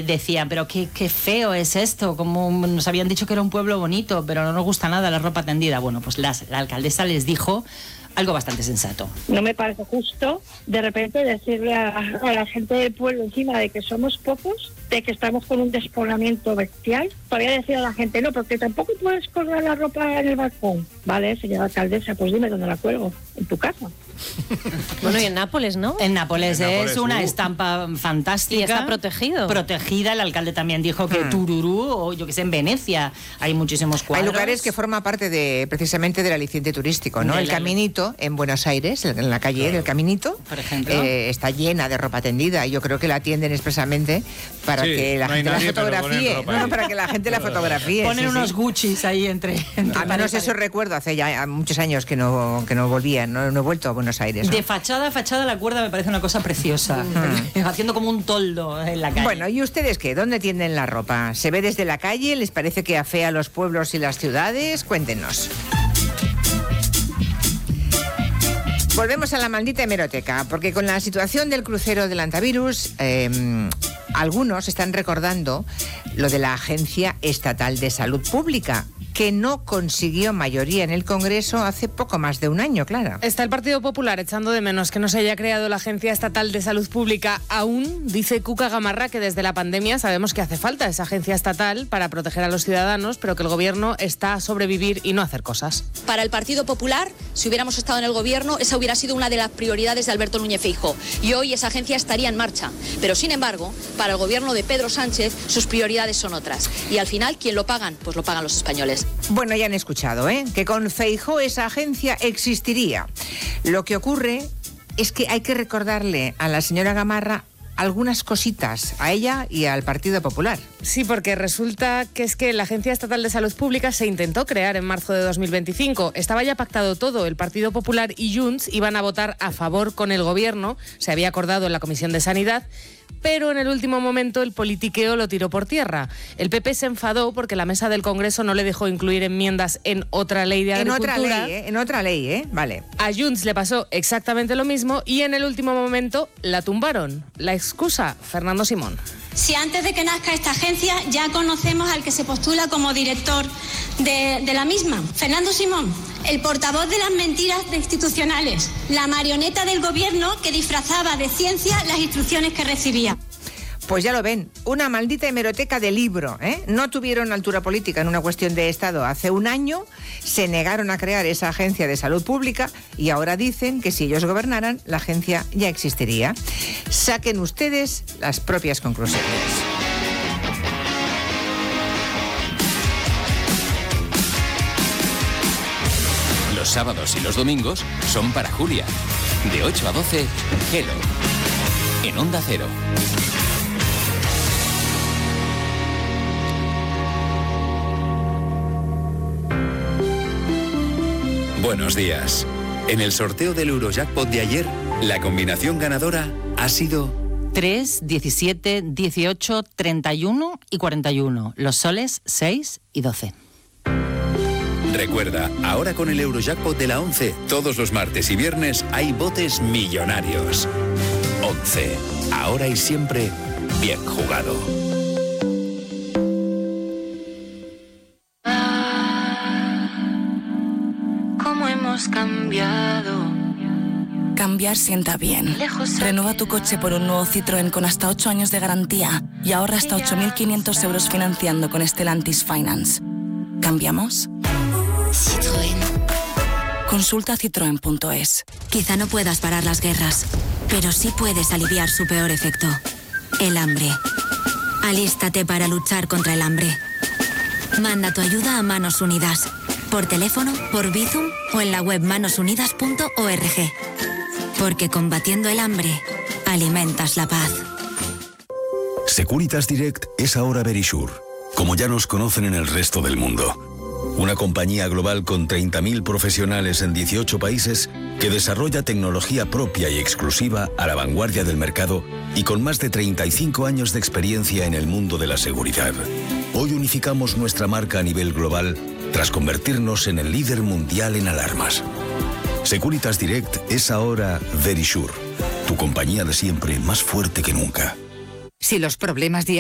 decían, pero qué feo es esto, como nos habían dicho que era un pueblo bonito, pero no nos gusta nada la ropa tendida. Bueno, pues la alcaldesa les dijo algo bastante sensato. No me parece justo de repente decirle a la gente del pueblo, encima de que somos pocos, de que estamos con un despoblamiento bestial, todavía decir a la gente, no, porque tampoco puedes colgar la ropa en el balcón. Vale, señora alcaldesa, pues dime dónde la cuelgo, en tu casa. Bueno, y en Nápoles, ¿no? En Nápoles es una estampa fantástica. Y está protegido. Protegida, el alcalde también dijo que Tururú, o yo que sé, en Venecia hay muchísimos cuadros. Hay lugares que forman parte precisamente del aliciente turístico, ¿no? El Caminito, en Buenos Aires, en la calle del Caminito, por ejemplo, está llena de ropa tendida, y yo creo que la atienden expresamente para que la gente la fotografíe. No, para que la gente la fotografíe. Ponen unos Guccis ahí entre al menos eso recuerdo, hace ya muchos años que no volvía, no he vuelto a Buenos Aires, ¿no? De fachada a fachada la cuerda me parece una cosa preciosa, haciendo como un toldo en la calle. Bueno, ¿y ustedes qué? ¿Dónde tienden la ropa? ¿Se ve desde la calle? ¿Les parece que afea los pueblos y las ciudades? Cuéntenos. Volvemos a la maldita hemeroteca, porque con la situación del crucero del antivirus, algunos están recordando lo de la Agencia Estatal de Salud Pública, que no consiguió mayoría en el Congreso hace poco más de un año, Clara. Está el Partido Popular echando de menos que no se haya creado la Agencia Estatal de Salud Pública aún. Dice Cuca Gamarra que desde la pandemia sabemos que hace falta esa agencia estatal para proteger a los ciudadanos, pero que el gobierno está a sobrevivir y no hacer cosas. Para el Partido Popular, si hubiéramos estado en el gobierno, esa hubiera sido una de las prioridades de Alberto Núñez Feijóo, y hoy esa agencia estaría en marcha. Pero sin embargo, para el gobierno de Pedro Sánchez, sus prioridades son otras. Y al final, ¿quién lo pagan? Pues lo pagan los españoles. Bueno, ya han escuchado, que con Feijóo esa agencia existiría. Lo que ocurre es que hay que recordarle a la señora Gamarra algunas cositas, a ella y al Partido Popular. Sí, porque resulta que es que la Agencia Estatal de Salud Pública se intentó crear en marzo de 2025. Estaba ya pactado todo. El Partido Popular y Junts iban a votar a favor con el gobierno. Se había acordado en la Comisión de Sanidad, pero en el último momento el politiqueo lo tiró por tierra. El PP se enfadó porque la mesa del Congreso no le dejó incluir enmiendas en otra ley de agricultura. En otra ley, vale. A Junts le pasó exactamente lo mismo y en el último momento la tumbaron. La excusa, Fernando Simón. Si antes de que nazca esta agencia ya conocemos al que se postula como director de la misma, Fernando Simón, el portavoz de las mentiras institucionales, la marioneta del gobierno que disfrazaba de ciencia las instrucciones que recibía. Pues ya lo ven, una maldita hemeroteca de libro, No tuvieron altura política en una cuestión de Estado hace un año, se negaron a crear esa agencia de salud pública y ahora dicen que si ellos gobernaran, la agencia ya existiría. Saquen ustedes las propias conclusiones. Los sábados y los domingos son para Julia. De 8 a 12, Hello. En Onda Cero. Buenos días. En el sorteo del Eurojackpot de ayer, la combinación ganadora ha sido 3, 17, 18, 31 y 41. Los soles 6 y 12. Recuerda, ahora con el Eurojackpot de la 11, todos los martes y viernes hay botes millonarios. 11. Ahora y siempre, bien jugado. ¿Cómo hemos cambiado? Cambiar sienta bien. Renueva tu coche por un nuevo Citroën con hasta 8 años de garantía y ahorra hasta 8.500 euros financiando con Stellantis Finance. ¿Cambiamos? Citroën. Consulta citroen.es. Quizá no puedas parar las guerras, pero sí puedes aliviar su peor efecto, el hambre. Alístate para luchar contra el hambre. Manda tu ayuda a Manos Unidas, por teléfono, por Bizum o en la web manosunidas.org. Porque combatiendo el hambre, alimentas la paz. Securitas Direct es ahora Verisure, como ya nos conocen en el resto del mundo. Una compañía global con 30.000 profesionales en 18 países que desarrolla tecnología propia y exclusiva a la vanguardia del mercado y con más de 35 años de experiencia en el mundo de la seguridad. Hoy unificamos nuestra marca a nivel global tras convertirnos en el líder mundial en alarmas. Securitas Direct es ahora Verisure, tu compañía de siempre más fuerte que nunca. Si los problemas